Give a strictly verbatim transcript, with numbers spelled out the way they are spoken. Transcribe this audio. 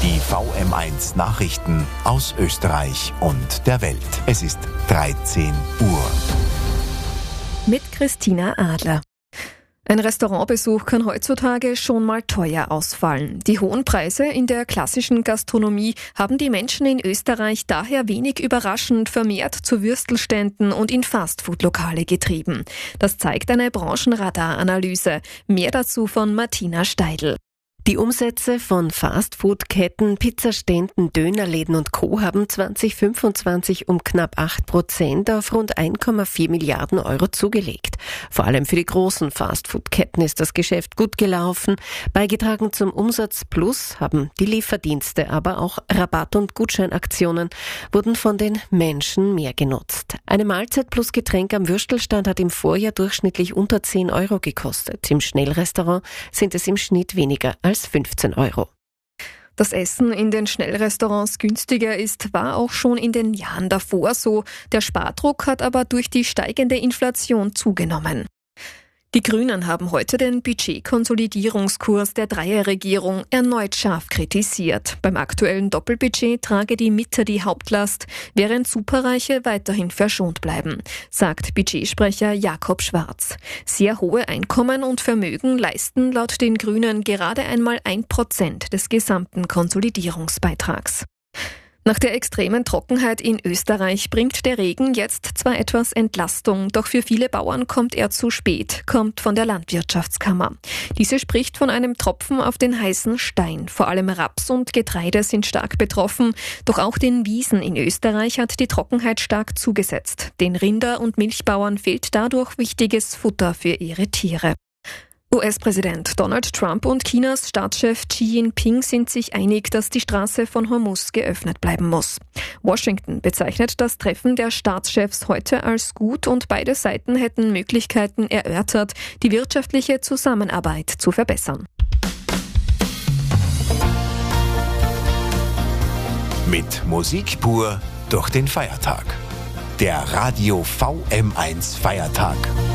Die V M eins Nachrichten aus Österreich und der Welt. Es ist dreizehn Uhr. Mit Christina Adler. Ein Restaurantbesuch kann heutzutage schon mal teuer ausfallen. Die hohen Preise in der klassischen Gastronomie haben die Menschen in Österreich daher wenig überraschend vermehrt zu Würstelständen und in Fastfood-Lokale getrieben. Das zeigt eine Branchenradar-Analyse. Mehr dazu von Martina Steidl. Die Umsätze von Fastfood-Ketten, Pizzaständen, Dönerläden und Co. haben zwanzig fünfundzwanzig um knapp acht Prozent auf rund ein Komma vier Milliarden Euro zugelegt. Vor allem für die großen Fastfood-Ketten ist das Geschäft gut gelaufen. Beigetragen zum Umsatzplus haben die Lieferdienste, aber auch Rabatt- und Gutscheinaktionen wurden von den Menschen mehr genutzt. Eine Mahlzeit plus Getränk am Würstelstand hat im Vorjahr durchschnittlich unter zehn Euro gekostet. Im Schnellrestaurant sind es im Schnitt weniger als fünfzehn Euro. Dass Essen in den Schnellrestaurants günstiger ist, war auch schon in den Jahren davor so. Der Spardruck hat aber durch die steigende Inflation zugenommen. Die Grünen haben heute den Budgetkonsolidierungskurs der Dreierregierung erneut scharf kritisiert. Beim aktuellen Doppelbudget trage die Mitte die Hauptlast, während Superreiche weiterhin verschont bleiben, sagt Budgetsprecher Jakob Schwarz. Sehr hohe Einkommen und Vermögen leisten laut den Grünen gerade einmal ein Prozent des gesamten Konsolidierungsbeitrags. Nach der extremen Trockenheit in Österreich bringt der Regen jetzt zwar etwas Entlastung, doch für viele Bauern kommt er zu spät, kommt von der Landwirtschaftskammer. Diese spricht von einem Tropfen auf den heißen Stein. Vor allem Raps und Getreide sind stark betroffen, doch auch den Wiesen in Österreich hat die Trockenheit stark zugesetzt. Den Rinder- und Milchbauern fehlt dadurch wichtiges Futter für ihre Tiere. U S-Präsident Donald Trump und Chinas Staatschef Xi Jinping sind sich einig, dass die Straße von Hormuz geöffnet bleiben muss. Washington bezeichnet das Treffen der Staatschefs heute als gut und beide Seiten hätten Möglichkeiten erörtert, die wirtschaftliche Zusammenarbeit zu verbessern. Mit Musik pur durch den Feiertag. Der Radio V M eins Feiertag.